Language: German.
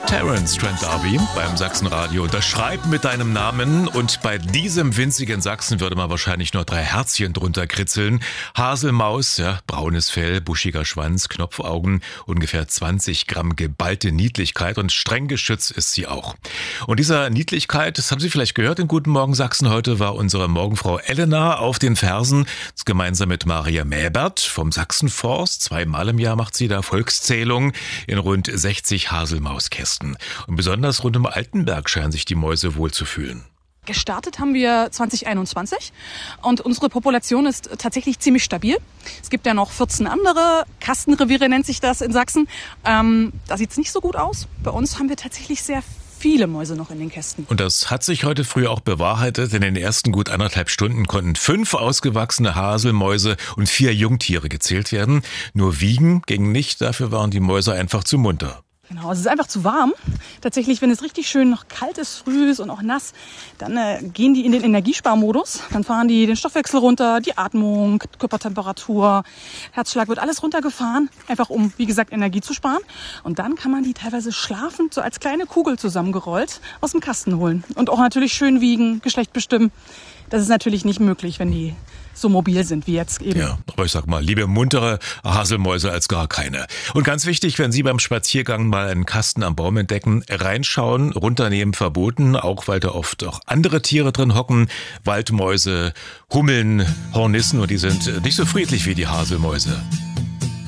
Terence Trent D'Arby beim Sachsenradio. Unterschreib mit deinem Namen und bei diesem winzigen Sachsen würde man wahrscheinlich nur 3 Herzchen drunter kritzeln. Haselmaus, ja, braunes Fell, buschiger Schwanz, Knopfaugen, ungefähr 20 Gramm geballte Niedlichkeit und streng geschützt ist sie auch. Und dieser Niedlichkeit, das haben Sie vielleicht gehört in Guten Morgen Sachsen, heute war unsere Morgenfrau Elena auf den Fersen, gemeinsam mit Maria Mäbert vom Sachsenforst. 2-mal im Jahr macht sie da Volkszählung in rund 60 Haselmauskästen. Und besonders rund um Altenberg scheinen sich die Mäuse wohl zu fühlen. Gestartet haben wir 2021 und unsere Population ist tatsächlich ziemlich stabil. Es gibt ja noch 14 andere, Kastenreviere nennt sich das in Sachsen. Da sieht es nicht so gut aus. Bei uns haben wir tatsächlich sehr viele Mäuse noch in den Kästen. Und das hat sich heute früh auch bewahrheitet. In den ersten gut 1,5 Stunden konnten 5 ausgewachsene Haselmäuse und 4 Jungtiere gezählt werden. Nur wiegen ging nicht, dafür waren die Mäuse einfach zu munter. Genau, es ist einfach zu warm. Tatsächlich, wenn es richtig schön noch kalt ist, früh ist und auch nass, dann gehen die in den Energiesparmodus. Dann fahren die den Stoffwechsel runter, die Atmung, Körpertemperatur, Herzschlag wird alles runtergefahren, einfach um, wie gesagt, Energie zu sparen. Und dann kann man die teilweise schlafend, so als kleine Kugel zusammengerollt, aus dem Kasten holen. Und auch natürlich schön wiegen, Geschlecht bestimmen. Das ist natürlich nicht möglich, wenn die so mobil sind wie jetzt eben. Ja, aber ich sag mal, lieber muntere Haselmäuse als gar keine. Und ganz wichtig, wenn Sie beim Spaziergang mal einen Kasten am Baum entdecken, reinschauen, runternehmen verboten, auch weil da oft auch andere Tiere drin hocken, Waldmäuse, Hummeln, Hornissen und die sind nicht so friedlich wie die Haselmäuse.